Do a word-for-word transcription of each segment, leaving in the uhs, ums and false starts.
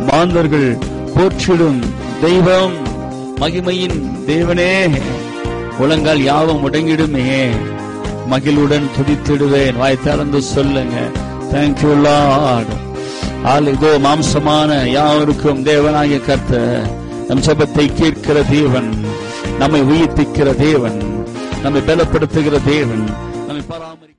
மாந்தர்கள் போற்றிடும் தெய்வம், மகிமையின் தேவனே, உலகால் யாவும் முடங்கிடுமே, மகிழுடன் துதித்திடுவேன். வாய் திறந்து சொல்லுங்க. Thank you Lord. இதோ மாம்சமான யாவருக்கும் தேவனாகிய கர்த்தர் நம் ஜெபத்தை கேட்கிற தேவன், நம்மை உயிர்ப்பிக்கிற தேவன், நம்மை பலப்படுத்துகிற தேவன், நம்மை பராமரி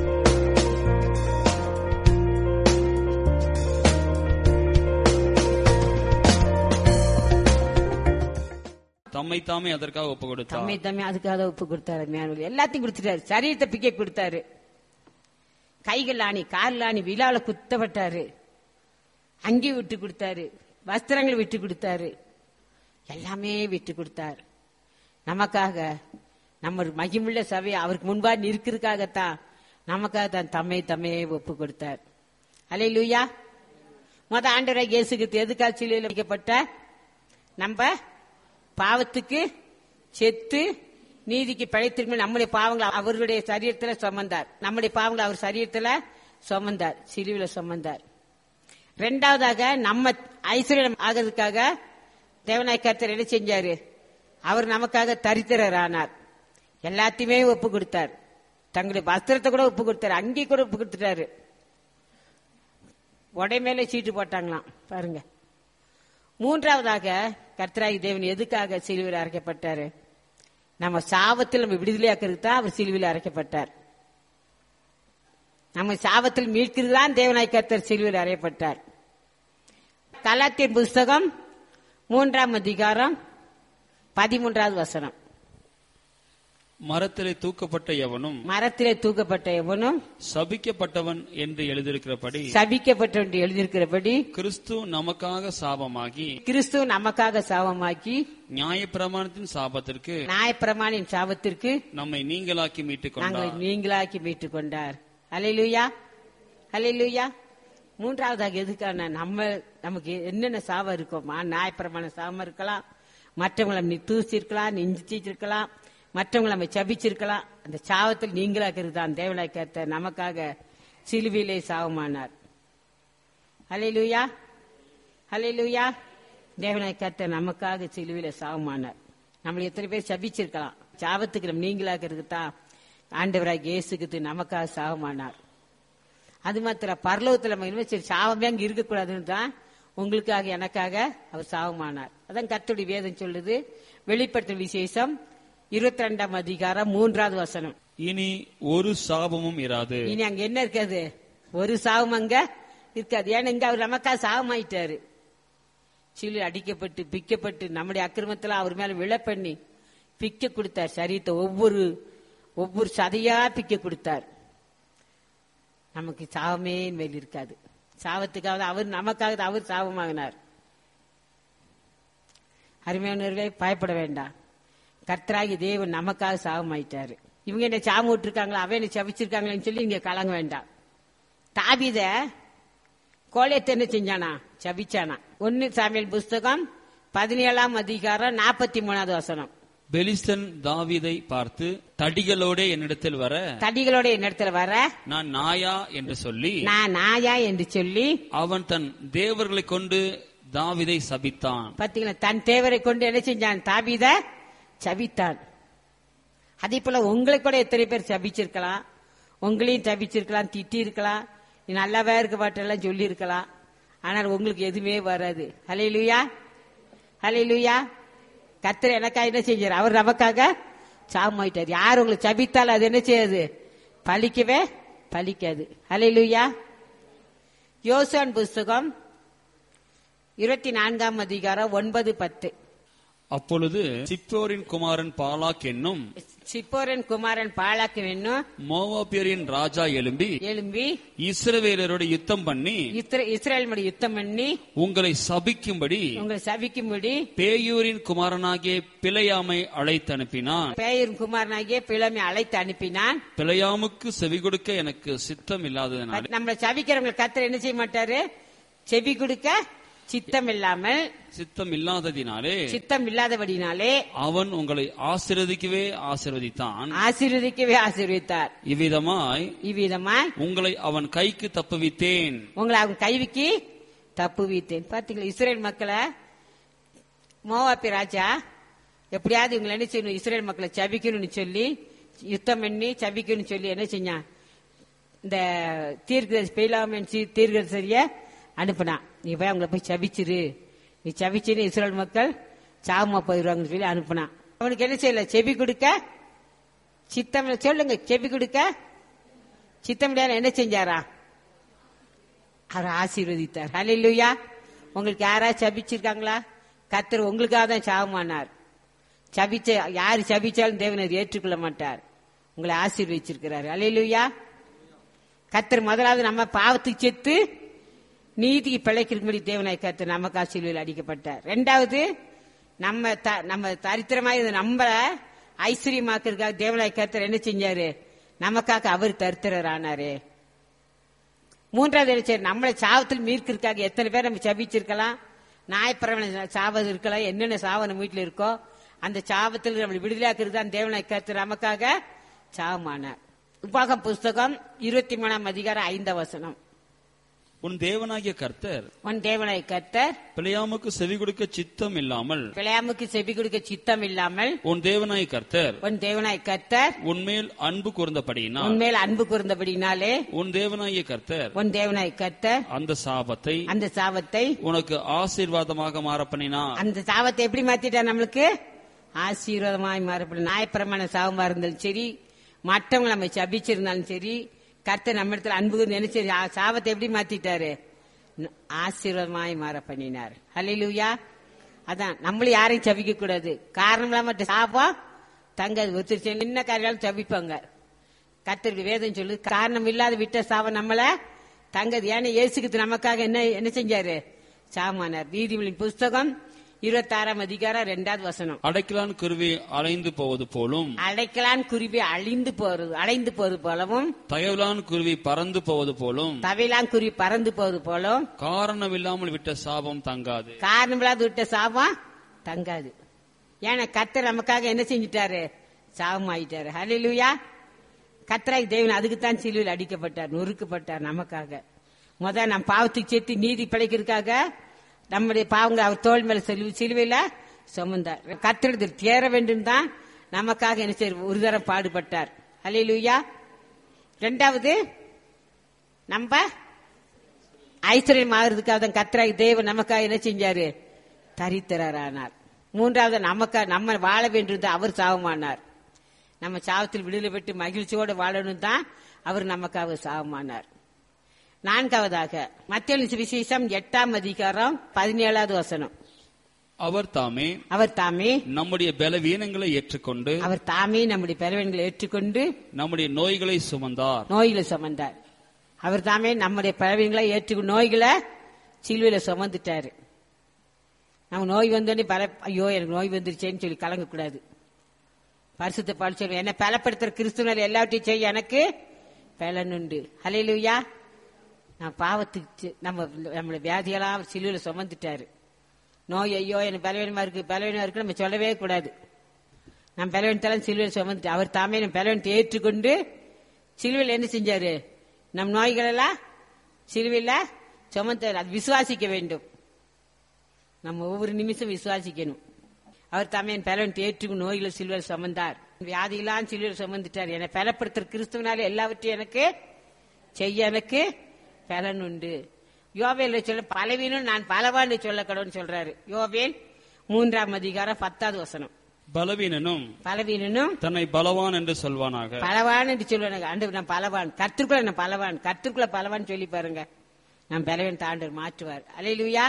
தம்மை தாமே அதற்காக ஒப்பு கொடுத்தார். தம்மை தாமே அதுக்காக ஒப்பு கொடுத்தாரு. எல்லாத்தையும் கொடுத்துட்டாரு. சரீரத்தை பிக்க கொடுத்தாரு. கைகள் ஆணி, கால் ஆணி, விழால குத்தப்பட்டாரு. அங்கி விட்டு கொடுத்தாரு. வஸ்திரங்களை விட்டு கொடுத்தாரு. எல்லாமே விட்டு கொடுத்தார் நமக்காக. நம்ம மகிமுள்ள சபையை அவருக்கு முன்பா நிற்கிறதுக்காகத்தான், நமக்காக தான் தம்மை தம்மையே ஒப்பு கொடுத்தார். அல்லேலூயா. முத ஆண்டவராகிய இயேசு கிறிஸ்து எதுக்காக சிலுவையில் வைக்கப்பட்ட? நம்ம பாவத்துக்கு செத்து நீதிக்கு பிழைத்திருக்கும் நம்முடைய பாவங்களை அவருடைய சரீரத்தில் சுமந்தார். நம்முடைய பாவங்களை அவர் சரீரத்தில் சுமந்தார், சிலுவையில் சுமந்தார். ரெண்டாவதாக நம்ம ஐஸ்வர்யம் ஆகிறதுக்காக தேவனாய் கர்த்தர் என்ன செஞ்சாரு? அவர் நமக்காக தரித்திரர் ஆனார். எல்லாத்தையுமே ஒப்பு கொடுத்தார். தங்களுடைய வஸ்திரத்தை கூட ஒப்பு கொடுத்தாரு. அங்கி கூட ஒப்பு கொடுத்துட்டாரு. உடை மேல சீட்டு போட்டாங்களாம் பாருங்க. மூன்றாவதாக கர்த்தராகி தேவன் எதுக்காக சிலுவையில் அரைக்கப்பட்டாரு? நம்ம சாபத்தில் நம்ம விடுதலையாக்கிறது தான் அவர் சிலுவையில் அரைக்கப்பட்டார். நம்ம சாபத்தில் மீட்கிறது தான் தேவனாய் கர்த்தர் சிலுவையில் அறையப்பட்டார். கலாத்தியர் புஸ்தகம் மூன்றாம் அதிகாரம் பதிமூன்றாவது வசனம். மரத்திலே தூக்கப்பட்ட எவனும் மரத்திலே தூக்கப்பட்ட எவனும் சபிக்கப்பட்டவன் என்று எழுதியிருக்கிறபடி சபிக்கப்பட்டவன் என்று எழுதியிருக்கிறபடி கிறிஸ்து நமக்காக சாபமாகி கிறிஸ்து நமக்காக சாபமாக்கி நியாயப்பிரமாணத்தின் சாபத்திற்கு நியாயப்பிரமாணின் சாபத்திற்கு நம்மை நீங்களாக்கி மீட்டுக் கொண்டார். நீங்களாக்கி மீட்டுக் கொண்டார். அல்லேலூயா, அல்லேலூயா. மூன்றாவதாக எதுக்கான நம்ம நமக்கு என்னென்ன சாபம் இருக்குமா? நியாயப்பிரமாண சாபம் இருக்கலாம், மற்றவங்களை நீ தூசிருக்கலாம், நெஞ்சிச்சிருக்கலாம், மற்றவங்களை நம்ம சபிச்சிருக்கலாம். அந்த சாபத்தில் நீங்களாக்கிறது தான் தேவனாய் கர்த்தர் நமக்காக சிலுவையிலே சாபமானார். அல்லேலூயா, அல்லேலூயா. தேவனாய் கர்த்தர் நமக்காக சிலுவையிலே சாபமானார். நம்மளை எத்தனை பேர் சபிச்சிருக்கலாம். சாபத்துக்கு நம்ம நீங்களாக்கிறது தான் ஆண்டவராக இயேசுக்கு நமக்காக சாபமானார். அது மாத்திர பரலோகத்தில் நம்ம இனிமே சரி சாபமே அங்கே இருக்கக்கூடாதுன்னு தான் உங்களுக்காக எனக்காக அவர் சாபமானார். அதான் கர்த்தருடைய வேதம் சொல்லுது. வெளிப்படுத்தும் விசேஷம் இருபத்தி ரெண்டாம் அதிகாரம் மூன்றாவது வசனம். இனி ஒரு சாபமும் இராது. இனி அங்க என்ன இருக்காது? ஒரு சாபம் அங்க இருக்காது. ஏன்னா இங்க அவர் நமக்காக சாபமாயிட்டாரு. சிலு அடிக்கப்பட்டு பிக்கப்பட்டு நம்முடைய அக்கிரமத்துல அவர் மேல விழ பண்ணி பிக்க கொடுத்தார். சரீரத்தை ஒவ்வொரு ஒவ்வொரு சதையா பிக்க கொடுத்தார். நமக்கு சாபமே மேல் இருக்காது. சாபத்துக்காக அவர் நமக்காக அவர் சாபமாகினார். அருமையானவர்களே, பயப்பட வேண்டாம். கர்த்தராகி தேவன் நமக்காக சாபமாயிட்டாரு. இவங்க என்ன சாபம் விட்டுருக்காங்களா, அவன் என்ன சபிச்சிருக்காங்களேன்னு சொல்லி இங்க கலங்க வேண்டாம். தாவீத கோலியத்தை என்ன செஞ்சானா? சபிச்சானா. ஒன்னு சாமுவேல் புஸ்தகம் பதினேழாம் அதிகாரம் நாற்பத்தி மூணாவது வசனம். பெலிஸ்தன் தாவீதை பார்த்து தடிகளோட என்னிடத்தில் வர தடிகளோட என்னிடத்தில் வர நான் நாயா என்று சொல்லி நான் நாயா என்று சொல்லி அவன் தன் தேவர்களை கொண்டு தாவீதை சபித்தான். பாத்தீங்களா? தன் தேவரை கொண்டு என்ன செஞ்சான்? தாவீத சபித்தான். அதே போல உங்களை கூட எத்தனை பேர் சபிச்சிருக்கலாம், உங்களையும் சபிச்சிருக்கலாம், திட்டி இருக்கலாம், நல்லாவே இருக்க மாட்டெல்லாம் சொல்லி இருக்கலாம். ஆனால் உங்களுக்கு எதுவுமே வராது. ஹல்லேலூயா, ஹல்லேலூயா. கர்த்தர் எனக்காக என்ன செஞ்சார்? அவர் நமக்காக சாபமாயிட்டார். யார் உங்களை சபித்தாலும் அது என்ன செய்யாது? பலிக்கவே பலிக்காது. ஹல்லேலூயா. யோசுவா புஸ்தகம் இருபத்தி நான்காம் அதிகாரம் ஒன்பது பத்து. அப்பொழுது சிப்போரின் குமாரன் பாலாக் என்னும் சிப்போரின் குமாரன் பாலாக் என்னும் மோவாபியரின் ராஜா எழும்பி எழும்பி இஸ்ரவேலரோடு யுத்தம் பண்ணி இஸ்ரவேல் யுத்தம் பண்ணி உங்களை சபிக்கும்படி உங்களை சபிக்கும்படி பேயூரின் குமாரனாகிய பிழையாமை அழைத்து அனுப்பினான். பேயூரின் குமாரனாகிய பிழையாமை அழைத்து அனுப்பினான். பிழையாமுக்கு செவி கொடுக்க எனக்கு சித்தம் இல்லாததுனால. நம்மளை சபிக்கிறவங்களை கர்த்தர் என்ன செய்ய மாட்டாரு? செவி கொடுக்க சித்தம் இல்லாமல் சித்தம் இல்லாததினாலே சித்தம் இல்லாதபடினாலே அவன் உங்களை ஆசீர்வதிக்கவே ஆசீர்வதித்தான் ஆசீர்வதிக்கவே ஆசீர்வதித்தார். இவ்விதமாய் இவ்விதமாய் உங்களை அவன் கைக்கு தப்புவித்தேன். உங்களை அவன் கைவிக்கு தப்புவித்தேன். பாத்தீங்களா, இஸ்ரேல் மக்களை மோவாபி ராஜா எப்படியாவது இவங்களை என்ன செய்யணும், இஸ்ரேல் மக்களை சபிக்கணும்னு சொல்லி யுத்தம் பண்ணி சபிக்கணும்னு சொல்லி என்ன செஞ்சான், இந்த தீர்க்க பெயிலாமன் தீர்க்கதரிசிய அனுப்பினான். நீ போய் அவங்களை போய் சபிச்சிரு, நீ சபிச்சுன்னு இஸ்ரேல் மக்கள் சாவமா போயிடுவாங்கன்னு சொல்லி அனுப்பினான். அவனுக்கு என்ன செய்யல, செவி கொடுக்க சித்தம் சொல்லுங்க, செவி கொடுக்க சித்தம் என்ன செஞ்சாரா, அவர் ஆசீர்வதித்தார். ஹல்லேலூயா. உங்களுக்கு யாராவது சபிச்சிருக்காங்களா? கர்த்தர் உங்களுக்காக தான் சாவமானார். சபிச்ச யாரு சபிச்சாலும் தேவனர் ஏற்றுக்கொள்ள மாட்டார், உங்களை ஆசீர்வதிச்சிருக்கிறார். ஹல்லேலூயா. கர்த்தர் முதலாவது நம்ம பாவத்துக்கு செத்து நீதிக்கு பிழைக்கிறபடி தேவனாய் கர்த்தர் நமக்கு ஆசீர்வாதம் அடிக்கப்பட்டார். ரெண்டாவது நம்ம நம்ம தரித்திரமாய் நம்மள ஐஸ்வர்யமாக்குறதுக்காக தேவனாய் கர்த்தர் என்ன செஞ்சாரு, நமக்காக அவர் தரித்திரர் ஆனாரு. மூன்றாவது என்ன செய்ய, நம்மளை சாவத்தில் மீட்கிறதுக்காக எத்தனை பேர் நம்ம சபிச்சிருக்கலாம், நாயப்பிரவன சாவது இருக்கலாம், என்னென்ன சாவ நம்ம வீட்டில் இருக்கோ அந்த சாவத்தில் நம்மளை விடுதலையாக்குறது தான் தேவனாய் கர்த்தர் நமக்காக சாவமானார். உபாகம் புஸ்தகம் இருபத்தி மூணாம் அதிகாரம் ஐந்தாம் வசனம். உன் தேவனாகிய கர்த்தர் உன் தேவனாய் கர்த்தர் பிழையாமுக்கு செவி கொடுக்க சித்தம் இல்லாமல் பிழையாமுக்கு செவி கொடுக்க சித்தம் இல்லாமல் உன் தேவனாய் கர்த்தர் உன் தேவனாய் கர்த்தர் உன்மேல் அன்பு கூர்ந்தபடியினால் உன்மேல் அன்பு கூர்ந்தபடினாலே உன் தேவனாகிய கர்த்தர் உன் தேவனாய் கர்த்தர் அந்த சாபத்தை அந்த சாபத்தை உனக்கு ஆசீர்வாதமாக மாற பண்ணினார். அந்த சாபத்தை எப்படி மாத்திட்டார், நம்மளுக்கு ஆசீர்வாதமாய் மாறப்படும். நாயப்பிரமாண சாபமா இருந்தாலும் சரி, மற்றவங்க நம்ம சபிச்சிருந்தாலும் சரி, கர்த்தர் நம்ம இடத்துல அன்பு நினைச்சு சாபத்தை எப்படி மாத்திட்டாரு, ஆசீர்வாதமாய் மாற பண்ணினார். ஹல்லேலூயா. அதான் நம்மளும் யாரையும் சபிக்க கூடாது, காரணம் இல்லாம சாபம் தங்காது. ஒருத்தர் என்ன காரியம் சபிப்பாங்க, கர்த்தருக்கு வேதம் சொல்லு, காரணம் இல்லாத விட்ட சாபம் நம்மள தங்கது. ஏன்னா இயேசுக்கு நமக்காக என்ன என்ன செஞ்சாரு, சாமானார். நீதிமொழியின் புஸ்தகம் இருபத்தி ஆறாம் அதிகாரம் இரண்டாவது வசனம். அடைக்கலான் குருவி அலைந்து போவது போலும் அடைக்கலான் குருவி அழிந்து போறது அலைந்து போவது போலவும் தயவலான் குருவி பறந்து போவது போலும் தவையிலான் குருவி பறந்து போவது போலும் காரணம் இல்லாமல் விட்ட சாபம் தங்காது. காரணம் இல்லாத விட்ட சாபம் தங்காது. ஏன்னா கர்த்தர் நமக்காக என்ன செஞ்சிட்டாரு, சாபம் ஆயிட்டாரு. ஹல்லேலூயா. கர்த்தராய் தேவன் அதுக்குத்தான் சிலுவையில் அடிக்கப்பட்டார், நொறுக்கப்பட்டார் நமக்காக. முதல் நம் பாவத்துக்கு சேர்த்து நீதி பிழைக்கிறதுக்காக நம்முடைய பாவங்கள் அவர் தோல் மேல சிலுவையில சுமந்தார். கர்த்தரிடத்தில் தேர வேண்டும் தான் நமக்காக என்ன செய்ய ஒரு தரம் பாடுபட்டார். ஹல்லேலூயா. இரண்டாவது நம்ம ஐஸ்வர்யம் ஆகிறதுக்காக தான் கர்த்தராய் தேவன் நமக்காக என்ன செஞ்சாரு, தரித்திரரானார். மூன்றாவது நமக்காக நம்ம வாழ வேண்டும் தான் அவர் சாபமானார். நம்ம சாவத்தில் விடுதலை பெற்று மகிழ்ச்சியோடு வாழணும் தான் அவர் நமக்காக சாபமானார். நான்காவதாக மத்தேயு சுவிசேஷம் எட்டாம் அதிகாரம் பதினேழாவது வசனம். அவர் தாமே அவர் தாமே நம்முடைய பலவீனங்களை ஏற்றுக்கொண்டு அவர் தாமே நம்முடைய பலவீனங்களை ஏற்றுக்கொண்டு நம்முடைய நோய்களை சுமந்தார் நோய்களை சுமந்தார். அவர் தாமே நம்முடைய பலவீனங்களை ஏற்று நோய்களை சிலுவையில சுமந்துட்டாரு. நம்ம நோய் வந்தோடனே பல ஐயோ எனக்கு நோய் வந்துருச்சேன்னு சொல்லி கலங்கக்கூடாது. பரிசுத்த பால் சொல்லுவோம், என்ன பலப்படுத்துற கிறிஸ்துவனர் எல்லாவற்றையும் செய்ய எனக்கு பலனுண்டு. ஹல்லேலூயா. நான் பாவத்துக்கு நம்ம நம்மளோட வியாதியெல்லாம் சிலுவையில சுமந்துட்டாரு. நோய் ஐயோ எனக்கு பலவீனமா இருக்கு பலவீனமா இருக்கு நம்ம சொல்லவே கூடாது. நம்ம பலவீனத்தெல்லாம் சிலுவையில் சுமந்துட்டு அவர் தாமே நம்ம பலவீனத்தை ஏற்றுக்கொண்டு சிலுவையில் என்ன செஞ்சாரு, நம் நோய்கள் எல்லாம் சிலுவையில் சுமந்தார். அது விசுவாசிக்க வேண்டும். நம்ம ஒவ்வொரு நிமிஷம் விசுவாசிக்கணும். அவர் தாமே என் பலவீனத்தை ஏற்று நோய்களை சிலுவையில் சுமந்தார். வியாதியெல்லாம் சிலுவையில் சுமந்துட்டார். என்னை பலப்படுத்துற கிறிஸ்துவனால எல்லாவற்றையும் எனக்கு செய்ய எனக்கு பலன் உண்டு. யோவேல் சொல்ல பலவீனம் நான் பலவான்னு சொல்ல கடவுன்னு சொல்றாரு. யோவேல் மூன்றாம் அதிகாரம் பத்தாவது வசனம். பலவீனனும் பலவீனனும் தன்னை பலவான் என்று சொல்வானாக. பலவான் என்று சொல்லுவாங்க. ஆண்டவர் நான் பலவான், கர்த்தருக்குள்ள நான் பலவான், கர்த்தருக்குள்ள பலவான் சொல்லி பாருங்க. நான் பலவீனத்தை ஆண்டவர் மாற்றுவார். அல்லேலூயா.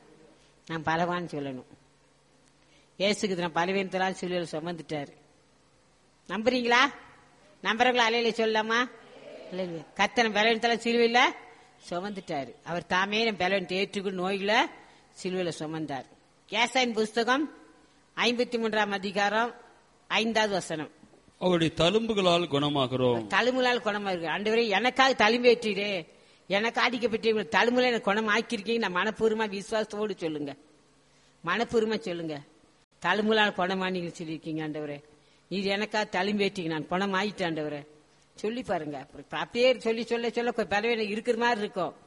நான் பலவான் சொல்லணும். இயேசுக்கு நான் பலவீனத்தெல்லாம் சிலுவையில் சுமந்துட்டாரு. நம்புறீங்களா? நம்புறவங்களா? அல்லேலூயா சொல்லலாமா? கர்த்தர் பலவீனத்தெல்லாம் சிலுவையில் சுமந்துட்டாரு. அவர் தாமே பலவீனத்தை ஏற்றுக்கொண்டு நோய்களை சிலுவையில் சுமந்தார். ஏசாயின் புஸ்தகம் ஐம்பத்தி மூன்றாம் அதிகாரம் ஐந்தாவது வசனம். அவருடைய தழும்புகளால் குணமாகிறோம். தழும்புகளால் குணமாகிறோம். ஆண்டவரே எனக்காக தழும்பேற்றீரே, எனக்கு அடிக்கப்பட்டு தழும்புல எனக்கு குணம் ஆக்கியிருக்கீங்க. நான் மனப்பூர்வமா விசுவாசத்தோடு சொல்லுங்க, மனப்பூர்வமா சொல்லுங்க. தழும்புகளால் குணமானீங்க சொல்லியிருக்கீங்க ஆண்டவரே. நீர் எனக்காக தழும்பேற்றீங்க, நான் குணம் ஆயிட்டேன் ஆண்டவரே சொல்லி பாருங்க. அப்படியே சொல்லி சொல்ல சொல்ல பலவீனம் இருக்கிற மாதிரி இருக்கும்.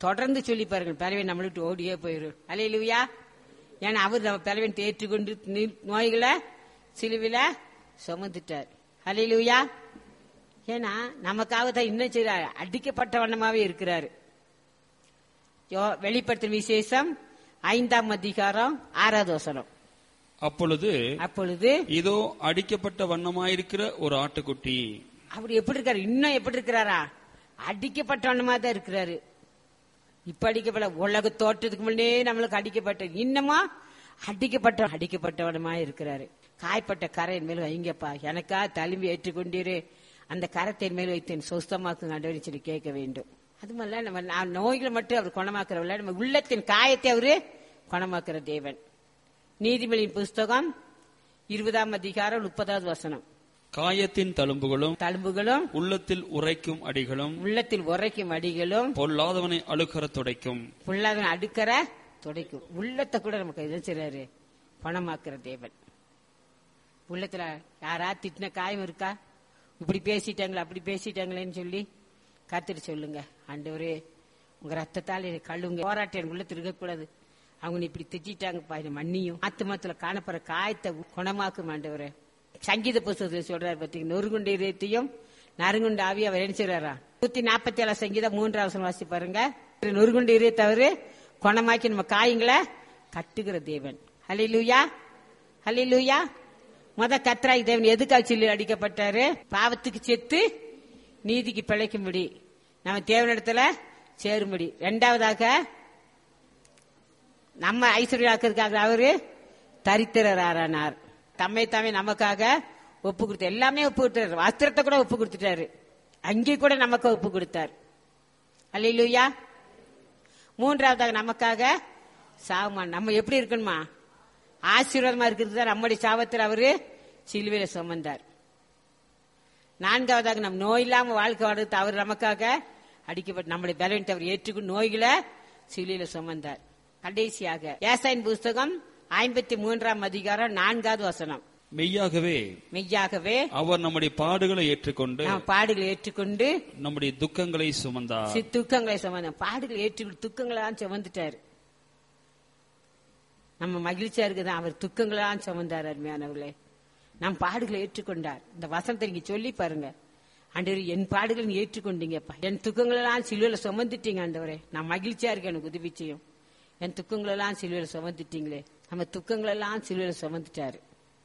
தொடர்ந்து சொல்லி பாருங்க, பலவீனம் நம்மளை விட்டு ஓடியே போயிடும். அல்லேலூயா. ஏன்னா அவர் நம்ம பலவீனத்தை ஏற்றுக்கொண்டு நோய்களை சிலுவில சுமந்துட்டார். அல்லேலூயா. ஏன்னா நமக்காக தான் இன்னும் செய்றாரு, அடிக்கப்பட்ட வண்ணமாவே இருக்கிறாரு. வெளிப்படுத்தும் விசேஷம் ஐந்தாம் அதிகாரம் ஆறாவது வசனம். அப்பொழுது அப்பொழுது இதோ அடிக்கப்பட்ட வண்ணமாயிருக்கிற ஒரு ஆட்டுக்குட்டி. அப்படி எப்படி இருக்காரு? இன்னும் எப்படி இருக்கிறாரா? அடிக்கப்பட்ட வண்ணமா தான் இருக்கிறாரு. இப்ப அடிக்கப்பட உலக தோற்றத்துக்கு முன்னே நம்மளுக்கு அடிக்கப்பட்ட, இன்னமா அடிக்கப்பட்ட அடிக்கப்பட்டவனமா இருக்கிறாரு. காய்ப்பட்ட கரையின் மேல் வைங்கப்பா, எனக்கா தழும்பி ஏற்றுக்கொண்டீரு, அந்த கரத்தின் மேல் வைத்தேன் சொஸ்தமாக்கு ஆண்டவரே சொல்லி கேட்க வேண்டும். அது மாதிரிலாம் நம்ம நோய்களை மட்டும் அவர் குணமாக்குறவல்ல, நம்ம உள்ளத்தின் காயத்தை அவரு குணமாக்குற தேவன். நீதிமொழியின் புஸ்தகம் இருபதாம் அதிகாரம் முப்பதாவது வசனம். காயத்தின் தழும்புகளும் தழும்புகளும் உள்ளத்தில் உரைக்கும் அடிகளும் உள்ளத்தில் உரைக்கும் அடிகளும் பொல்லாதவனை அழுக்கற துடைக்கும். பொல்லாதவனை அடுக்கற துடைக்கும். உள்ளத்தை கூட நமக்கு எது செய்றாரு? பணமாக்குற தேவன். உள்ளத்துல யாரா திட்டின காயம் இருக்கா? இப்படி பேசிட்டாங்களா அப்படி பேசிட்டாங்களேன்னு சொல்லி காத்துட்டு சொல்லுங்க, ஆண்டவரே உங்க ரத்தத்தால் கழுவுங்க. போராட்டம் எனக்கு உள்ளத்தில் இருக்கக்கூடாது. அவங்க இப்படி திட்டாங்கப்பா, மண்ணியும் ஆத்மாத்துல காணப்படுற காயத்தை குணமாக்கும் ஆண்டவரே. சங்கீத புஸ்தகத்தில் சொல்றாரு பாத்தீங்க, நொறுங்குண்ட இதயத்தையும் நறுங்குண்ட ஆவி அவர் என்ன செய்றாரா? நூத்தி நாற்பத்தி ஏழு சங்கீதம் மூன்றாவது வாசி பாருங்க. நொறுங்குண்ட இதயத்தை அவரு குணமாக்கி நம்ம காயங்களை கட்டுகிற தேவன். ஹல்லேலூயா, ஹல்லேலூயா. முத கர்த்தராகிய தேவன் எதுக்காக சொல்லி அடிக்கப்பட்டாரு? பாவத்துக்கு செத்து நீதிக்கு பிழைக்கும்படி, நம்ம தேவனிடத்துல சேரும்படி. இரண்டாவதாக நம்ம ஐஸ்வர்யாக்கிறதுக்காக அவரு தரித்திரரானார். தம்மை தாமே நமக்காக ஒப்பு கொடுத்தார். எல்லாமே ஒப்பு கொடுத்தாரு. வஸ்திரத்தை கூட ஒப்பு கொடுத்துட்டாரு. அங்கே கூட நமக்கு ஒப்பு கொடுத்தார். அல்லேலூயா. மூன்றாவதாக நமக்காக சாவுமான். நம்ம எப்படி இருக்கணுமா? ஆசீர்வாதமா இருக்கிறது தான் நம்முடைய சாபத்தில் அவரு சிலுவையில சுமந்தார். நான்காவதாக நம் நோய் இல்லாம வாழ்க்கை வாழ்றது அவர் நமக்காக அடிக்கப்பட்டு நம்முடைய பலவீனத்தை அவர் ஏற்றுக்கொண்டு நோய்களை சிலுவையில சுமந்தார். கடைசியாக ஏசாயின் புஸ்தகம் ஐம்பத்தி மூன்றாம் அதிகாரம் நான்காவது வசனம். மெய்யாகவே மெய்யாகவே அவர் நம்முடைய பாடுகளை ஏற்றுக்கொண்டு பாடுகளை ஏற்றுக்கொண்டு நம்முடைய துக்கங்களை சுமந்தார். துக்கங்களை சுமந்தார். பாடுகளை ஏற்றுக்கொண்டு துக்கங்களாம் சுமந்துட்டாரு. நம்ம மகிழ்ச்சியா இருக்குதான், அவர் துக்கங்களாம் சுமந்தார். அருமையானவர்களே, நம் பாடுகளை ஏற்றுக்கொண்டார். இந்த வசனத்தை நீங்க சொல்லி பாருங்க, ஆண்டவரே என் பாடுகளை நீ ஏற்றுக்கொண்டீங்கப்பா, என் துக்கங்களெல்லாம் சிலுவையில சுமந்துட்டீங்க ஆண்டவரே, நான் மகிழ்ச்சியா இருக்கேன், எனக்கு உதவி செய்யும். என் துக்கங்களெல்லாம் சிலுவையில சுமந்துட்டீங்களே. நம்ம துக்கங்களெல்லாம் சிலுவையில சுமந்துட்டாரு.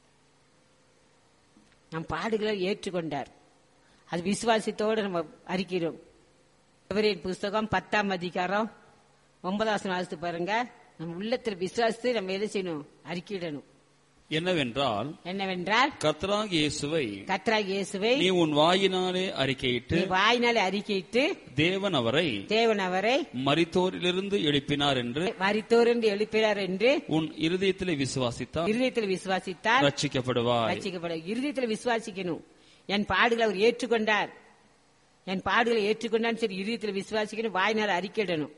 நம் பாடுகளை ஏற்றுக்கொண்டார். அது விசுவாசத்தோடு நம்ம அறிக்கிறோம். எபிரேயர் புஸ்தகம் பத்தாம் அதிகாரம் ஒன்பதாம் வாசித்து பாருங்க. நம்ம உள்ளத்தில் விசுவாசத்தை நம்ம எதை செய்யணும்? அறிக்கையிடணும். என்னவென்றால் என்னவென்றால் கர்த்தராகிய இயேசுவை கர்த்தராகிய இயேசுவை நீ உன் வாயினாலே அறிக்கையிட்டு வாயினாலே அறிக்கையிட்டு தேவன் அவரை தேவன் அவரை மரித்தோரிலிருந்து எழுப்பினார் என்று மரித்தோரிலிருந்து எழுப்பினார் என்று உன் இருதயத்திலே விசுவாசித்தால் இருதயத்தில் விசுவாசித்தால் ரட்சிக்கப்படுவாய். ரட்சிக்கப்பட இருதயத்தில் விசுவாசிக்கணும். என் பாடுகளை அவர் ஏற்றுக்கொண்டார், என் பாடுகளை ஏற்றுக்கொண்டான்னு சரி இருதயத்தில் விசுவாசிக்கணும், வாயினால அறிக்கையிடணும்.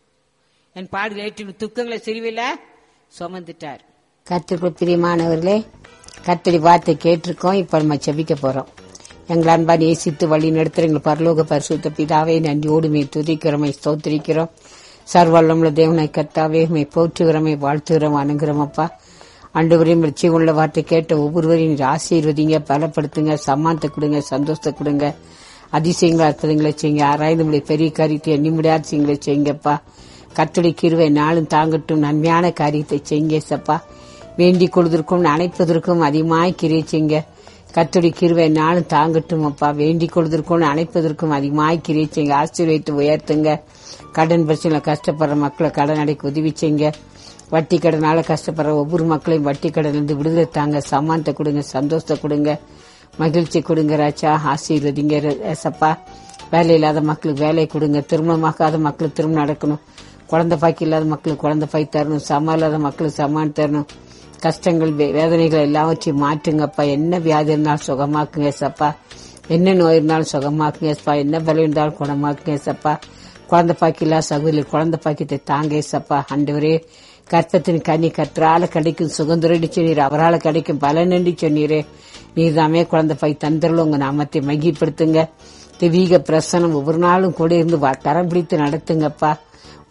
என் பாடுகளை ஏற்று துக்கங்களை சிலுவையில சுமந்துட்டார். கர்த்தருக்குள் பிரியமானவர்களே, கர்த்தருடைய வார்த்தை கேட்டிருக்கோம். இப்ப நம்ம செபிக்க போறோம். எங்கள் அன்பா நேசித்து வழி நடத்துற எங்கள் பரலோக பரிசுத்த பிதாவே, நன்றியோடு மே துதிக்கிறோமை ஸ்தோத்திரிக்கிறோம். சர்வல்லமுள்ள தேவனை கர்த்தாவே மே போற்றுகிறோமை வாழ்த்துகிறோம் அணுகிறோம். அப்பா ஆண்டவரையும் உள்ள வார்த்தை கேட்ட ஒவ்வொருவரையும் ஆசீர்வதிங்க, பலப்படுத்துங்க, சம்மானத்தை கொடுங்க, சந்தோஷத்தை கொடுங்க, அதிசயங்களை அற்புதங்களை செய்யுங்க. ஆராய்ந்து நம்முடைய பெரிய காரியத்தை எண்ணி முடியாத செய்யுங்களை செய்யுங்கப்பா. கர்த்தருடைய கிருபை நாளும் தாங்கட்டும், நன்மையான காரியத்தை செய்யுங்க சப்பா. வேண்டிக் கொள்வதற்கும் அணைப்பதற்கும் அதிகமாய் கிரியை செய்யுங்க. கர்த்தருடைய கிருபை நாளும் தாங்கட்டும் அப்பா. வேண்டிக் கொள்வதற்கும் அணைப்பதற்கும் அதிகமாய் கிரியை செய்யுங்க. ஆசீர்வதித்து உயர்த்துங்க. கடன் பிரச்சனை கஷ்டப்படுற மக்களை கடன் அடைக்க உதவி செய்யுங்க. வட்டி கடனால கஷ்டப்படுற ஒவ்வொரு மக்களையும் வட்டி கடனிலிருந்து விடுதலை தாங்க. சம்மானத்தை கொடுங்க, சந்தோஷத்தை கொடுங்க, மகிழ்ச்சி கொடுங்க ராஜா. ஆசீர்வதிங்க சப்பா. வேலை இல்லாத மக்களுக்கு வேலை கொடுங்க. திருமணமாக்காத மக்களுக்கு திருமணம் நடக்கணும். குழந்தை பாக்கி இல்லாத மக்களுக்கு குழந்தை பாக்கி தரணும். சமா இல்லாத மக்களுக்கு சமான் தரணும். கஷ்டங்கள் வேதனைகள் எல்லாவற்றையும் மாற்றுங்கப்பா. என்ன வியாதி இருந்தாலும் சுகமாக்குங்க சப்பா. என்ன நோய் இருந்தாலும் சுகமாக்குங்க சப்பா. என்ன பலம் இருந்தாலும் குணமாக்குங்க சப்பா. குழந்தை பாக்கி இல்லாத சகோதரி குழந்தை பாக்கியத்தை தாங்க சப்பா. ஆண்டவரே, கர்த்தத்தின் கனி கற்றால கிடைக்கும் சுகந்துரடி சொன்னீர், அவரால் கிடைக்கும் பலனன்றி சொன்னீரே. நீர்தாமே குழந்தை பாக்கி தந்தரில் உங்க நாமத்தை மகிப்படுத்துங்க. தெய்வீக பிரசனம் ஒவ்வொரு நாளும் கூட இருந்து கரம் பிடித்து நடத்துங்கப்பா.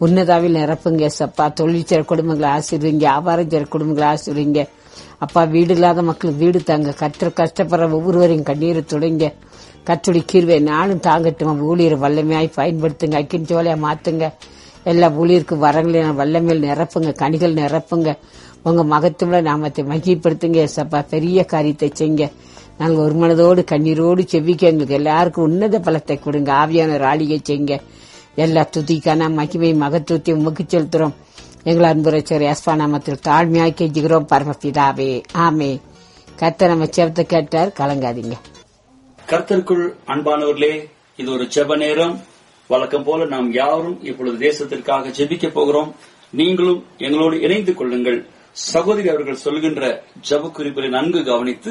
உன்னதாவில் நிரப்புங்க சப்பா. தொழில் செய்ற குடும்பங்களை ஆசீர்வதிங்க, வியாபாரம் செய்ற குடும்பங்களை ஆசீர்வதிங்க அப்பா. வீடு இல்லாத மக்களுக்கு வீடு தாங்க. கற்ற கஷ்டப்படுற ஒவ்வொருவரையும் கண்ணீரை தொடங்க. கற்றுடி கீர்வை நானும் தாங்கட்டும். ஊழியர் வல்லமையாய் பயன்படுத்துங்க. அக்கின் ஜோலியா மாத்துங்க. எல்லா ஊழியருக்கு வரங்களையும் வல்லமையில் நிரப்புங்க, கனிகள் நிரப்புங்க. உங்க மகத்துவ நாமத்தை மகிப்படுத்துங்க சப்பா. பெரிய காரியத்தை செய்ங்க. நாங்கள் ஒரு மனதோடு கண்ணீரோடு செவிக்க எங்களுக்கு எல்லாருக்கும் உன்னத பலத்தை கொடுங்க. ஆவியான ஆளிகை செய்ங்க. எல்லா துதிக்கான மகிமை மகத்துவத்தை உமக்கு செலுத்துறோம். எங்கள் அன்புரைச்சர் எஸ்பா நாமத்தில் தாழ்மையாய் கெஞ்சுகிறோம் பரமபிதாவே, ஆமே. கர்த்தர் நம்ம செவத்தை கேட்டார், கலங்காதீங்க. கர்த்தருக்குள் அன்பானவர்களே, இது ஒரு ஜெப நேரம். வழக்கம் போல நாம் யாரும் இப்பொழுது தேசத்திற்காக ஜெபிக்க போகிறோம். நீங்களும் எங்களோடு இணைந்து கொள்ளுங்கள். சகோதரி அவர்கள் சொல்கின்ற ஜெப குறிப்புகளை நன்கு கவனித்து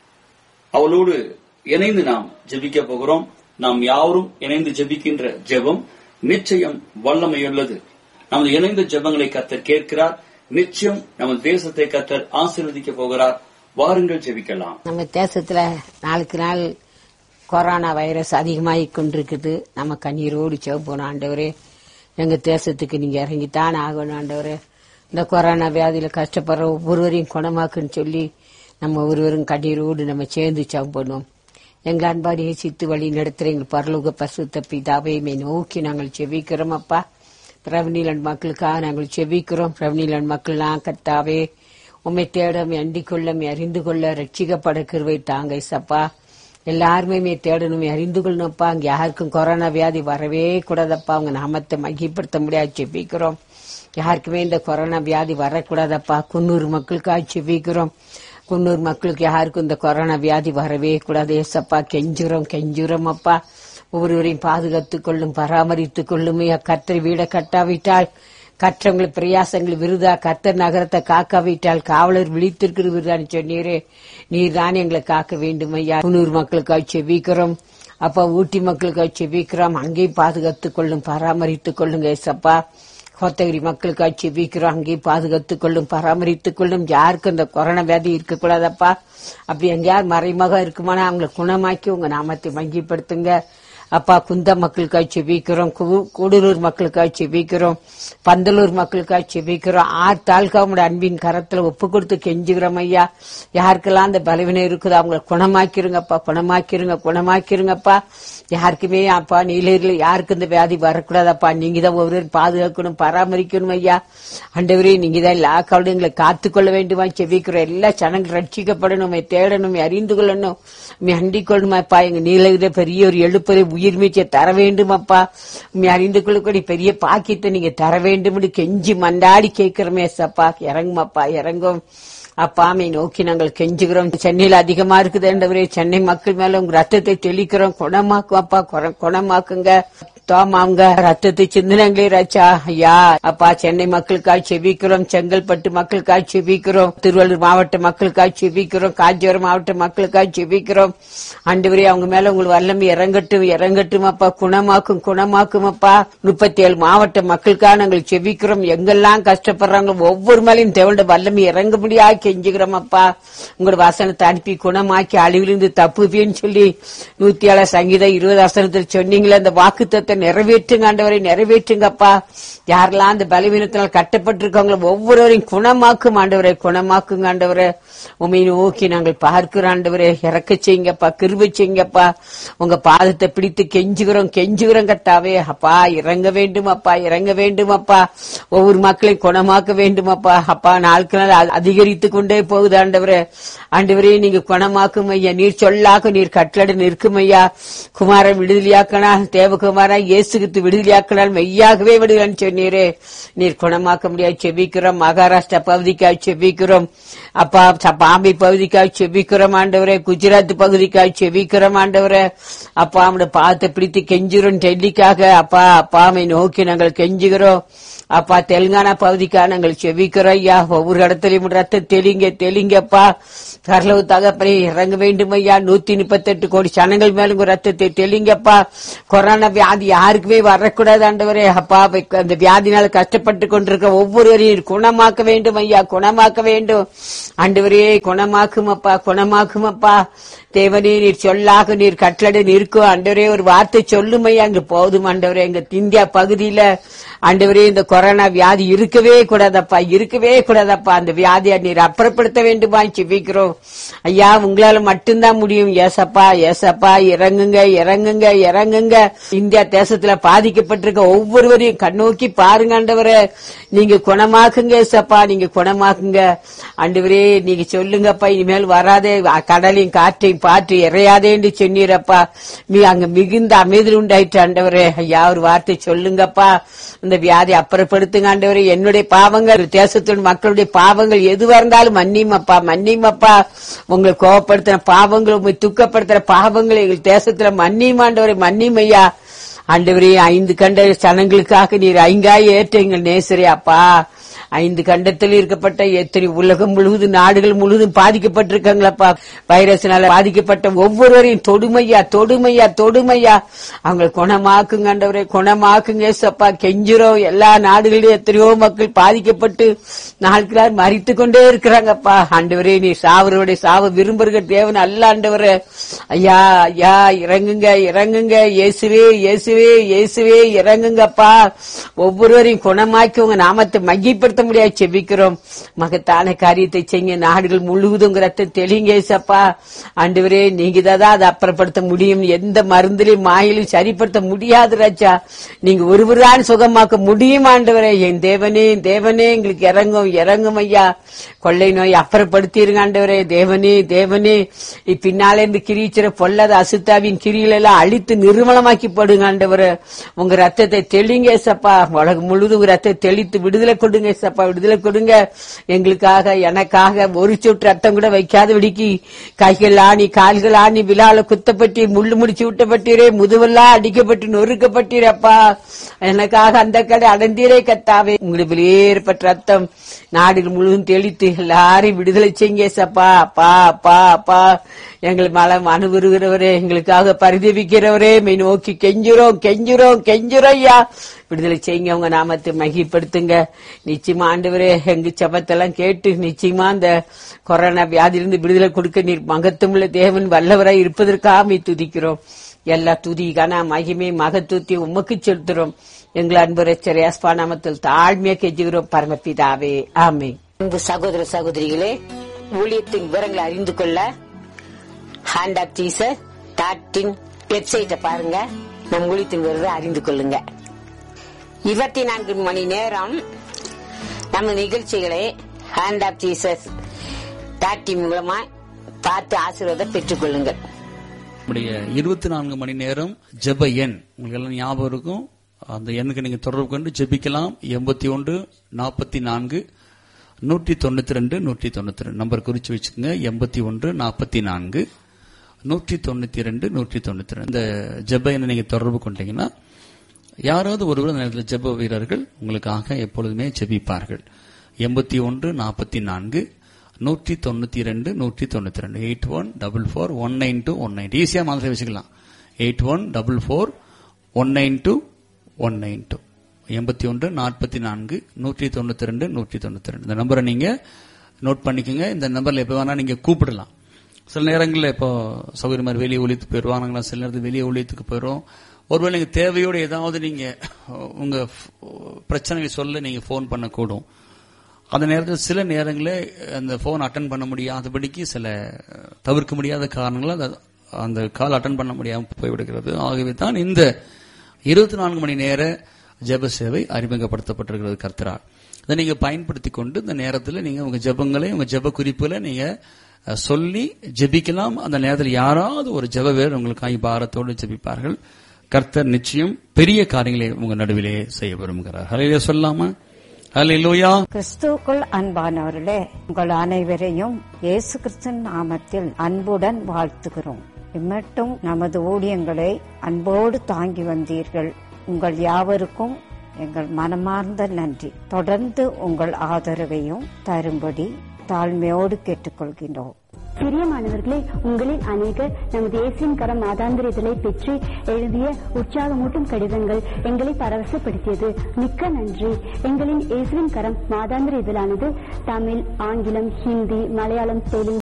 அவளோடு இணைந்து நாம் ஜெபிக்க போகிறோம். நாம் யாரும் இணைந்து ஜெபிக்கின்ற ஜெபம் நிச்சயம் வல்லமையுள்ளது. நமது இணைந்த ஜெபங்களை கர்த்தர் கேட்கிறார். நிச்சயம் நமது தேசத்தை கர்த்தர் ஆசீர்வதிக்க போகிறார். வாருங்கள் ஜெபிக்கலாம். நம்ம தேசத்துல நாளுக்கு நாள் கொரோனா வைரஸ் அதிகமாகிக் கொண்டிருக்குது. நம்ம கண்ணீரோடு ஜெபிப்போம். ஆண்டவரே, எங்க தேசத்துக்கு நீங்க இறங்கித்தான் ஆகணும் ஆண்டவரே. இந்த கொரோனா வியாதியில கஷ்டப்படுற ஒவ்வொருவரையும் குணமாக்குன்னு சொல்லி நம்ம ஒருவரும் கண்ணீரோடு நம்ம சேர்ந்து ஜெபிப்போம். எங்க அன்பாடி சித்து வழி நடத்துற எங்கள் பரலோக பரிசுத்த பிதாவையுமே நோக்கி நாங்கள் செபிக்கிறோம் அப்பா. பிரவனிலன் மக்களுக்காக நாங்கள் செபிக்கிறோம். பிரவனிலன் மக்கள்லாம் கர்த்தாவே உம்மை தேட அண்டிக் கொள்ள அறிந்து கொள்ள ரட்சிக்கப்பட கிருபை தாங்க சப்பா. எல்லாருமே தேடணுமே அறிந்து கொள்ளணும்ப்பா. அங்க யாருக்கும் கொரோனா வியாதி வரவே கூடாதப்பா. அவங்க நாமத்தை மகிப்படுத்த முடியாது செபிக்கிறோம். யாருக்குமே இந்த கொரோனா வியாதி வரக்கூடாதப்பா. குன்னூர் மக்களுக்காக செபிக்கிறோம். குன்னூர் மக்களுக்கு யாருக்கும் இந்த கொரோனா வியாதி வரவே கூடாது ஏசப்பா. கெஞ்சுறோம் கெஞ்சுறோம் அப்பா. ஒவ்வொருவரையும் பாதுகாத்துக் கொள்ளும், பராமரித்துக் கொள்ளும். கர்த்தர் வீடை கட்டாவிட்டால் கற்றவங்களை பிரயாசங்கள் விருதா. கர்த்தர் நகரத்தை காக்காவிட்டால் காவலர் விழித்திருக்கிற விருதான்னு சொன்னீரே. நீர் தான் எங்களை காக்க வேண்டும் ஐயா. குன்னூர் மக்களுக்காக செபிக்கிறோம் அப்பா. ஊட்டி மக்களுக்காக செபிக்கிறோம். அங்கேயும் பாதுகாத்துக் கொள்ளும், பராமரித்துக் கொள்ளுங்க ஏசப்பா. கோத்தகிரி மக்களுக்காக செபிக்கிறோம். அங்கேயும் பாதுகாத்துக் கொள்ளும், பராமரித்துக் கொள்ளும். யாருக்கும் இந்த கொரோனா வியாதி இருக்கக்கூடாதப்பா. அப்படி எங்கேயாவது மறைமுகம் இருக்குமானா அவங்களை குணமாக்கி உங்க நாமத்தை மகிப்படுத்துங்க அப்பா. குந்த மக்களுக்காக செபிக்கிறோம். கூடலூர் மக்களுக்காக செபிக்கிறோம். பந்தலூர் மக்களுக்காக செபிக்கிறோம். ஆறு தாலுகாவோட அன்பின் கரத்துல ஒப்பு கொடுத்து கெஞ்சுகிறோம் ஐயா. யாருக்கெல்லாம் அந்த பலவீனம் இருக்குதோ அவங்களை குணமாக்கிருங்கப்பா, குணமாக்கிருங்க, குணமாக்கிருங்கப்பா. யாருக்குமே அப்பா நீலகிரில யாருக்கு இந்த வியாதி வரக்கூடாதப்பா. நீங்க தான் ஒவ்வொரு பாதுகாக்கணும், பராமரிக்கணும் ஐயா. ஆண்டவரே, நீங்க தான் எல்லா கவலையும் எங்களை காத்துக்கொள்ள வேண்டுமா செபிக்கிறோம். எல்லா ஜனங்கள் ரட்சிக்கப்படணும், தேடணும், அறிந்து கொள்ளணும், அண்டிக் கொள்ளணுமாப்பா. எங்க நீலகிரில பெரிய ஒரு எழுப்பறை உயிர் மீச்சை தர வேண்டுமப்பா. அறிந்து கொள்ளக்கூடிய பெரிய பாக்கியத்தை நீங்க தர வேண்டும் கெஞ்சி மண்டாடி கேட்கிறோமே சப்பா. இறங்குமாப்பா, இறங்கும் அப்பா. மை நோக்கி நாங்கள் கெஞ்சுகிறோம். சென்னையில அதிகமா இருக்குதுன்றவரே, சென்னை மக்கள் மேல உங்க ரத்தத்தை தெளிக்கிறோம். குணமாக்கும் அப்பா, குணமாக்குங்க. தோமாங்க ரத்தத்தை சிந்தனங்களே ராச்சா ஐயா. அப்பா, சென்னை மக்களுக்காக செபிக்கிறோம். செங்கல்பட்டு மக்களுக்காக செபிக்கிறோம். திருவள்ளூர் மாவட்ட மக்களுக்காக செபிக்கிறோம். காஞ்சிபுரம் மாவட்ட மக்களுக்காக செபிக்கிறோம். ஆண்டவரே, அவங்க மேல உங்களுக்கு வல்லமை இறங்கட்டும், இறங்கட்டும் அப்பா. குணமாக்கும், குணமாக்கும் அப்பா. முப்பத்தி ஏழு மாவட்ட மக்களுக்காக நாங்கள் செபிக்கிறோம். எங்கெல்லாம் கஷ்டப்படுறாங்க ஒவ்வொரு மேலையும் தேவண்ட வல்லமை இறங்க முடியாது கெஞ்சுகிறோம் அப்பா. உங்களோட வசனத்தை அனுப்பி குணமாக்கி அழிவிலிருந்து தப்புவேன்னு சொல்லி நூத்தி ஏழு சங்கீதம் இருபது வசனத்தில் சொன்னீங்களே, அந்த வாக்குத்தத்தை நிறைவேற்றுங்க ஆண்டவரை, நிறைவேற்றுங்கப்பா. யாரெல்லாம் அந்த பலவீனத்தினால் கட்டப்பட்டிருக்காங்களோ ஒவ்வொருவரையும் குணமாக்கும் ஆண்டவரை, குணமாக்குங்க ஆண்டவரை. உண்மை நோக்கி நாங்கள் பார்க்கிறோம் ஆண்டவரே. இறக்க செய்யுங்கப்பா, கிருபை செய்யுங்கப்பா. உங்க பாதத்தை பிடித்து கெஞ்சுகிறோம், கெஞ்சுகிறோம் கர்த்தாவே. அப்பா, இறங்க வேண்டும் அப்பா, இறங்க வேண்டும் அப்பா. ஒவ்வொரு மக்களையும் குணமாக்க வேண்டும் அப்பா. அப்பா, நாளுக்கு நாள் அதிகரித்து கொண்டே போகுது ஆண்டவரே. ஆண்டவரே, நீங்க குணமாக்கும் ஐயா. நீர் சொல்லாக்க நீர் கட்டளை நிற்கும் ஐயா. குமாரன் விடுதலையாக்கனா, தேவகுமாரா இயேசுக்கு விடுதலையாக்கினால் மெய்யாகவே விடுதலைன்னு சொன்னீரே. நீர் குணமாக்க முடியாது செபிக்கிறோம். மகாராஷ்டிரா பகுதிக்காக செபிக்கிறோம் அப்பா. பாம்பே பகுதிக்காக செபிக்கிறோம் ஆண்டவரே. குஜராத் பகுதிக்காக செபிக்கிறோம் ஆண்டவரே. அப்பா, நம்முடைய பாதத்தை பிடித்து கெஞ்சுகிறோம் டெல்லிக்காக அப்பா. அப்பாமை நோக்கி நாங்கள் கெஞ்சுகிறோம் அப்பா. தெலுங்கானா பகுதிக்காக நாங்கள் செபிக்கிறோம் ஐயா. ஒவ்வொரு இடத்துலயும் ரத்த தெளிங்க, தெளிங்கப்பா. கர்லவு தகப்பனே, இறங்க வேண்டும் ஐயா. நூத்தி முப்பத்தி எட்டு கோடி ஜனங்கள் மேலும் ரத்தத்தை தெளிங்கப்பா. கொரோனா வியாதி யாருக்குமே வரக்கூடாது ஆண்டவரே. அப்பா, அந்த வியாதினால கஷ்டப்பட்டு கொண்டிருக்க ஒவ்வொருவரையும் குணமாக்க வேண்டும் ஐயா, குணமாக்க வேண்டும் ஆண்டவரே. குணமாக்கும் அப்பா, குணமாக்கும் அப்பா. தேவனே நீர் சொல்லாக நீர் கட்டளை நிற்கும் ஆண்டவரே, ஒரு வார்த்தை சொல்லுமையா அங்க போதும் ஆண்டவரே. எங்க இந்தியா பகுதியில ஆண்டவரே இந்த கொரோனா வியாதி இருக்கவே கூடாதப்பா, இருக்கவே கூடாதப்பா. அந்த வியாதியை நீர் அப்புறப்படுத்த வேண்டுமா செபிக்கிறோம் ஐயா. உங்களால மட்டும்தான் முடியும். ஏசப்பா ஏசப்பா இறங்குங்க இறங்குங்க இறங்குங்க. இந்தியா தேசத்துல பாதிக்கப்பட்டிருக்க ஒவ்வொருவரையும் கண்ணோக்கி பாருங்க ஆண்டவரே. நீங்க குணமாக்குங்க ஏசப்பா, நீங்க குணமாக்குங்க ஆண்டவரே. நீங்க சொல்லுங்கப்பா, இனிமேல் வராதே, கடலையும் காற்றையும் பாற்று இறையாதேன்னு சொன்னீரப்பா. நீ அங்க மிகுந்த அமைதி உண்டாயிற்று ஆண்டவரே. ஐயா ஒரு வார்த்தை சொல்லுங்கப்பா, இந்த வியாதி அப்புறப்படுத்துங்க ஆண்டவரே. என்னுடைய பாவங்கள், தேசத்தின் மக்களுடைய பாவங்கள் எதுவா இருந்தாலும் மன்னிமப்பா மன்னிமப்பா. உங்களை கோபப்படுத்தின பாவங்கள், உங்களை துக்கப்படுத்துற பாவங்களை எங்கள் தேசத்துல மன்னிமாண்டவரை மன்னிமையா ஆண்டவரே. ஐந்து கண்ட சனங்களுக்காக நீர் ஐங்காய் ஏற்ற எங்கள் நேசரே அப்பா. ஐந்து கண்டத்தில் இருக்கப்பட்ட எத்தனை உலகம் முழுவதும் நாடுகள் முழுவதும் பாதிக்கப்பட்டிருக்காங்களப்பா. வைரஸ்னால பாதிக்கப்பட்ட ஒவ்வொருவரையும் தொடுமையா தொடுமையா தொடுமையா அவங்க குணமாக்குங்க ஆண்டவரே, குணமாக்குங்க சப்பா. கெஞ்சுறோம். எல்லா நாடுகளிலும் எத்தனையோ மக்கள் பாதிக்கப்பட்டு நாட்களால் மறித்து கொண்டே இருக்கிறாங்கப்பா. ஆண்டவரே நீ சாவருடைய சாவ விரும்புகிற தேவன் அல்ல ஆண்டவரே. ஐயா ஐயா இறங்குங்க இறங்குங்க. இயேசுவே இயேசுவே இயேசுவே இறங்குங்கப்பா. ஒவ்வொருவரையும் குணமாக்கி உங்க நாமத்தை மகிப்படுத்த முடியாது செபிக்கிறோம். மகத்தான காரியத்தை செய்ய நாடுகள் முழுவதும் ரத்த தெளிங்க ஏசப்பா. ஆண்டவரே நீங்க தான் அதை அப்புறப்படுத்த முடியும். எந்த மருந்திலையும் மாயிலும் சரிப்படுத்த முடியாது ராஜா. நீங்க ஒருவர்தான் சுகமாக்க முடியும் ஆண்டவரே. என் தேவனே தேவனே எங்களுக்கு இறங்கும் இறங்கும் ஐயா. கொள்ளை நோய் அப்புறப்படுத்திருங்க ஆண்டவரே. தேவனே தேவனே பின்னாலே இருந்து கிரீச்சிற பொல்லாத அசுத்தாவின் கிரிகளெல்லாம் அழித்து நிர்மலமாக்கி போடுங்க ஆண்டவரே. உங்க ரத்தத்தை தெளிங்க ஏசப்பா. உலகம் முழுவதும் ரத்தத்தை தெளித்து விடுதலை கொடுங்க ஏசப்பா, விடுதலை கொடுங்க. எங்களுக்காக எனக்காக ஒரு சொட்டு ரத்தம் கூட வைக்காத விடிக்கி கைகள் ஆணி கால்கள் ஆணி விழால குத்தப்பட்டு முள்ளு முடிச்சு விட்டப்பட்டீரே, முதுவெல்லாம் அடிக்கப்பட்டு நொறுக்கப்பட்டீரப்பா. எனக்காக அந்த கடை அடந்தீரே கத்தாவே. உங்களுக்கு வெளியேறப்பட்ட ரத்தம் நாடுகள் முழுவதும் தெளித்து எல்லாரையும் விடுதலை செய்யுங்க ஏசப்பா. அப்பா அப்பா அப்பா எங்களை மலம் அனுபவிக்கிறவரே, எங்களுக்காக பரிதவிக்கிறவரே, மெய் நோக்கி கெஞ்சுறோம் கெஞ்சுறோம் கெஞ்சுறோம் ஐயா. விடுதலை செய்யுங்க, உங்க நாமத்தை மகிப்படுத்துங்க. நிச்சயமா ஆண்டவரே எங்க சபத்தெல்லாம் கேட்டு நிச்சயமா அந்த கொரோனா வியாதியிலிருந்து விடுதலை கொடுக்க நீர் மகத்துவமுள்ள தேவன் வல்லவராய் இருப்பதற்காக துதிக்கிறோம். எல்லா துதிக்கான மகிமை மகத்துவத்தை உமக்கு செலுத்துறோம். எங்கள் அன்பு ரட்சகர் இயேசுவா நாமத்தில் தாழ்மையா கெஞ்சுகிறோம் பரமபிதாவே, ஆமென். அன்பு சகோதர சகோதரிகளே, ஊழியத்தின் விவரங்களை அறிந்து கொள்ள hand of Jesus dot in வெப்சைட்டை பாருங்க. நம் ஊழியத்தின் விவரத்தை அறிந்து கொள்ளுங்க. இருபத்தி நான்கு மணி நேரம் நம்ம நிகழ்ச்சிகளை hand of Jesus dot in மூலமா பார்த்து ஆசீர்வாதம் பெற்றுக் கொள்ளுங்கள். இருபத்தி நான்கு மணி நேரம் ஜெப எண் உங்களுக்கு எல்லாம் ஞாபகம் இருக்கும். அந்த எண்ணுக்கு நீங்க தொடர்பு கொண்டு ஜெபிக்கலாம். எண்பத்தி ஒன்று நாற்பத்தி நான்கு நூற்றி தொண்ணூத்தி ரெண்டு நூற்றி தொண்ணூத்தி ரெண்டு நம்பர் குறிச்சு வச்சுக்கோங்க. எண்பத்தி ஒன்று நாற்பத்தி நான்கு நூற்றி தொண்ணூத்தி ரெண்டு நூற்றி தொண்ணூத்தி ரெண்டு இந்த ஜெப எண்ணை நீங்க தொடர்பு கொண்டீங்கன்னா யாராவது ஒருவர் அந்த நேரத்தில் ஜெப வீரர்கள் உங்களுக்காக எப்பொழுதுமே ஜெபிப்பார்கள். எண்பத்தி ஒன்று நாற்பத்தி நான்கு நூற்றி தொண்ணூத்தி ரெண்டு நூற்றி தொண்ணூத்தி ரெண்டு eight one double four one nine two one nine ஈஸியா மாதிரி வச்சுக்கலாம். Eight one double four one nine two one nine two எண்பத்தி ஒன்று நாற்பத்தி நான்கு நூற்றி தொண்ணூத்தி ரெண்டு நூற்றி தொண்ணூத்தி ரெண்டு இந்த நம்பரை நீங்க நோட் பண்ணிக்கோங்க. இந்த நம்பர்ல எப்ப வேணா நீங்க கூப்பிடலாம். சில நேரங்களில் இப்போ சௌகரியமா வெளியே ஊழியத்துக்கு போயிடுவாங்களா, சில நேரத்தில் வெளியே ஊழியத்துக்கு போயிடும். ஒருவேளை நீங்க தேவையோடு ஏதாவது நீங்க உங்க பிரச்சனைகளை சொல்ல நீங்க போன் பண்ணக்கூடும். அந்த நேரத்தில் சில நேரங்களில் அந்த போன் அட்டன் பண்ண முடியாதபடிக்கு சில தவிர்க்க முடியாத காரணங்களால் அந்த கால் அட்டன் பண்ண முடியாமல் போய்விடுகிறது. ஆகவே தான் இந்த இருபத்தி நான்கு மணி நேர ஜெப சேவை அறிமுகப்படுத்தப்பட்டிருக்கிறது கர்த்தரால். இதை நீங்க பயன்படுத்தி கொண்டு இந்த நேரத்தில் நீங்க உங்க ஜெபங்களை உங்க ஜெப குறிப்புகளை நீங்க சொல்லி ஜெபிக்கலாம். அந்த நேரத்தில் யாராவது ஒரு ஜெப வீரர் உங்களுக்காக பாரத்தோடு ஜெபிப்பார்கள். கர்த்தர் நிச்சயம் பெரிய காரியங்களை உங்க நடுவிலே செய்ய விரும்புகிறார். ஹல்லேலூயா சொல்லாமா? ஹல்லேலூயா. கிறிஸ்துவுக்குள் அன்பானவர்களே, உங்கள் அனைவரையும் இயேசு கிறிஸ்துவின் நாமத்தில் அன்புடன் வாழ்த்துகிறோம். இம்மட்டும் நமது ஊழியங்களை அன்போடு தாங்கி வந்தீர்கள். உங்கள் யாவருக்கும் எங்கள் மனமார்ந்த நன்றி. தொடர்ந்து உங்கள் ஆதரவையும் தரும்படி தாழ்மையோடு கேட்டுக்கொள்கின்றோம். பிரியமானவர்களே, உங்களில் அநேகர் நமது இயேசுவின் கரம் மாதாந்திர இதழை பெற்று எழுதிய உற்சாகமூட்டும் கடிதங்கள் எங்களை பரவசப்படுத்தியது. மிக்க நன்றி. எங்களின் இயேசுவின் கரம் மாதாந்திர இதழானது தமிழ், ஆங்கிலம், ஹிந்தி, மலையாளம், தெலுங்கு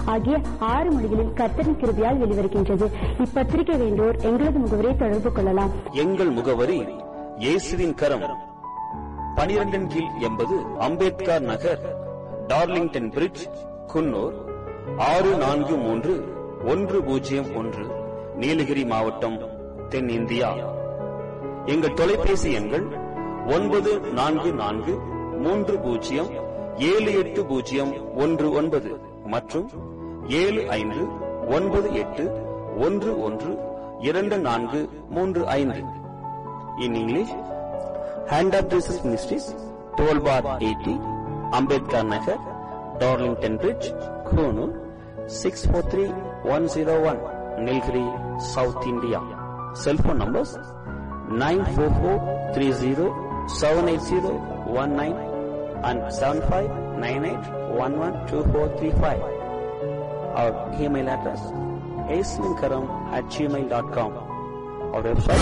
ஆகிய ஆறு மொழிகளில் கர்த்தரின் கிருபையால் வெளிவருகின்றது. இப்பத்திரிகை வேண்டோர் எங்களது முகவரியை தொடர்பு கொள்ளலாம். எங்கள் முகவரி இயேசுவின் கரம், பனிரெண்டின் கீழ் எண்பது அம்பேத்கர் நகர், டார்லிங்டன் பிரிட்ஜ், குன்னூர் ஆறு நான்கு மூன்று ஒன்று பூஜ்ஜியம் ஒன்று, நீலகிரி மாவட்டம், தென்னிந்தியா. எங்கள் தொலைபேசி எண்கள் ஒன்பது நான்கு நான்கு மூன்று பூஜ்ஜியம் ஏழு எட்டு பூஜ்ஜியம் ஒன்று ஒன்பது மற்றும் ஏழு ஐந்து ஒன்பது எட்டு ஒன்று ஒன்று இரண்டு நான்கு மூன்று ஐந்து. In English, Hand of Jesus Ministries, twelve bar eighty, Ambedkar Nagar, Darlington Bridge, Konoor, six four three one zero one, Nilgiri, South India. Cell phone numbers nine four four three zero seven eight zero one nine and seven five nine eight one one two four three five. Our email address aislinkaram at gmail dot com. Our website